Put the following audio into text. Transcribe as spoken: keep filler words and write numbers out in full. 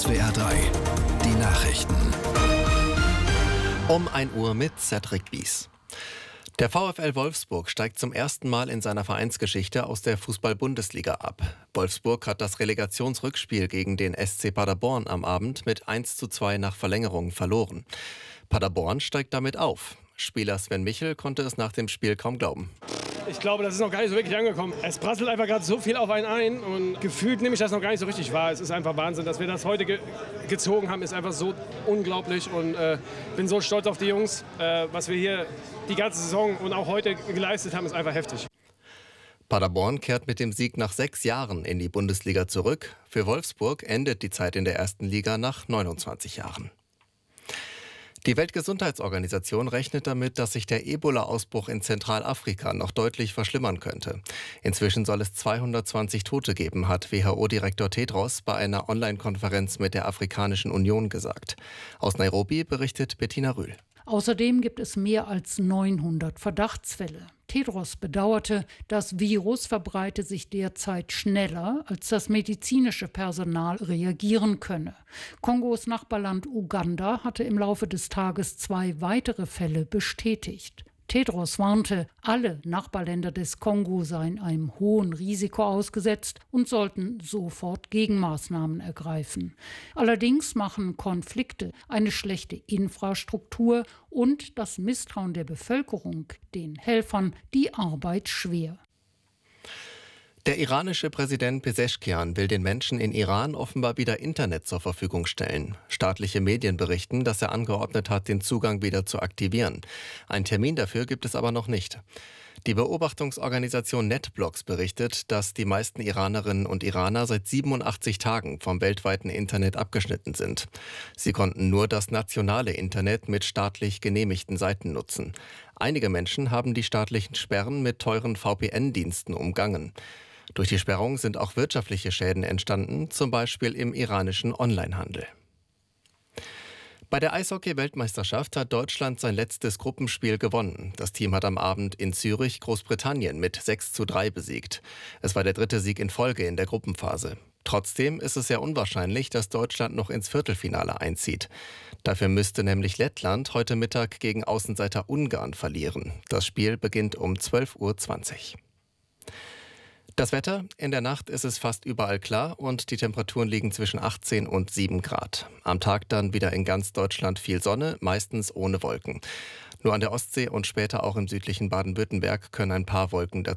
S W R drei, die Nachrichten. Um ein Uhr mit Cedric Bies. Der VfL Wolfsburg steigt zum ersten Mal in seiner Vereinsgeschichte aus der Fußball-Bundesliga ab. Wolfsburg hat das Relegationsrückspiel gegen den S C Paderborn am Abend mit eins zu zwei nach Verlängerung verloren. Paderborn steigt damit auf. Spieler Sven Michel konnte es nach dem Spiel kaum glauben. Ich glaube, das ist noch gar nicht so wirklich angekommen. Es prasselt einfach gerade so viel auf einen ein und gefühlt nehme ich das noch gar nicht so richtig wahr. Es ist einfach Wahnsinn, dass wir das heute ge gezogen haben, ist einfach so unglaublich und äh, bin so stolz auf die Jungs. Äh, was wir hier die ganze Saison und auch heute geleistet haben, ist einfach heftig. Paderborn kehrt mit dem Sieg nach sechs Jahren in die Bundesliga zurück. Für Wolfsburg endet die Zeit in der ersten Liga nach neunundzwanzig Jahren. Die Weltgesundheitsorganisation rechnet damit, dass sich der Ebola-Ausbruch in Zentralafrika noch deutlich verschlimmern könnte. Inzwischen soll es zweihundertzwanzig Tote geben, hat W H O-Direktor Tedros bei einer Online-Konferenz mit der Afrikanischen Union gesagt. Aus Nairobi berichtet Bettina Rühl. Außerdem gibt es mehr als neunhundert Verdachtsfälle. Tedros bedauerte, das Virus verbreite sich derzeit schneller, als das medizinische Personal reagieren könne. Kongos Nachbarland Uganda hatte im Laufe des Tages zwei weitere Fälle bestätigt. Tedros warnte, alle Nachbarländer des Kongo seien einem hohen Risiko ausgesetzt und sollten sofort Gegenmaßnahmen ergreifen. Allerdings machen Konflikte, eine schlechte Infrastruktur und das Misstrauen der Bevölkerung den Helfern die Arbeit schwer. Der iranische Präsident Pezeschkian will den Menschen in Iran offenbar wieder Internet zur Verfügung stellen. Staatliche Medien berichten, dass er angeordnet hat, den Zugang wieder zu aktivieren. Einen Termin dafür gibt es aber noch nicht. Die Beobachtungsorganisation NetBlocks berichtet, dass die meisten Iranerinnen und Iraner seit siebenundachtzig Tagen vom weltweiten Internet abgeschnitten sind. Sie konnten nur das nationale Internet mit staatlich genehmigten Seiten nutzen. Einige Menschen haben die staatlichen Sperren mit teuren V P N-Diensten umgangen. Durch die Sperrung sind auch wirtschaftliche Schäden entstanden, zum Beispiel im iranischen Onlinehandel. Bei der Eishockey-Weltmeisterschaft hat Deutschland sein letztes Gruppenspiel gewonnen. Das Team hat am Abend in Zürich Großbritannien mit sechs zu drei besiegt. Es war der dritte Sieg in Folge in der Gruppenphase. Trotzdem ist es sehr unwahrscheinlich, dass Deutschland noch ins Viertelfinale einzieht. Dafür müsste nämlich Lettland heute Mittag gegen Außenseiter Ungarn verlieren. Das Spiel beginnt um zwölf Uhr zwanzig. Das Wetter: In der Nacht ist es fast überall klar und die Temperaturen liegen zwischen achtzehn und sieben Grad. Am Tag dann wieder in ganz Deutschland viel Sonne, meistens ohne Wolken. Nur an der Ostsee und später auch im südlichen Baden-Württemberg können ein paar Wolken dazu